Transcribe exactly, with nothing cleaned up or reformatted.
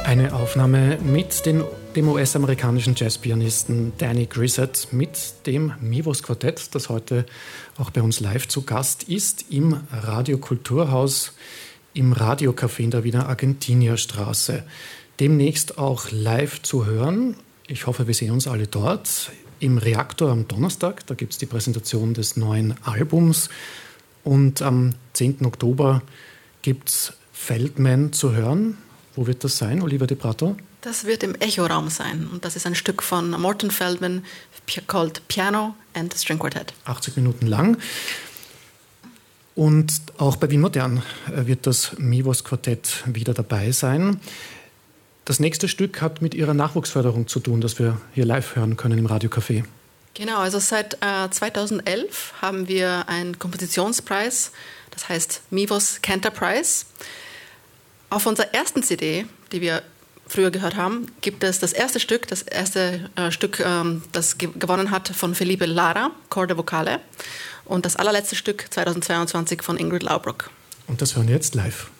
Eine Aufnahme mit den, dem U S-amerikanischen Jazzpianisten Danny Grissett mit dem Mivos Quartett, das heute auch bei uns live zu Gast ist, im Radio Kulturhaus, im Radiocafé in der Wiener Argentinierstraße. Demnächst auch live zu hören. Ich hoffe, wir sehen uns alle dort. Im Reaktor am Donnerstag, da gibt es die Präsentation des neuen Albums. Und am zehnten Oktober gibt es Feldman zu hören. Wo wird das sein, Oliver de Prato? Das wird im Echoraum sein. Und das ist ein Stück von Morton Feldman, called Piano and String Quartet. achtzig Minuten lang. Und auch bei Wien Modern wird das Mivos Quartett wieder dabei sein. Das nächste Stück hat mit Ihrer Nachwuchsförderung zu tun, das wir hier live hören können im Radiocafé. Genau, also seit äh, zweitausendelf haben wir einen Kompositionspreis, das heißt Mivos Cantor Prize. Auf unserer ersten C D, die wir früher gehört haben, gibt es das erste Stück, das erste äh, Stück, ähm, das ge- gewonnen hat von Felipe Lara, Corde Vocale, und das allerletzte Stück zweitausendzweiundzwanzig von Ingrid Laubruck. Und das hören wir jetzt live.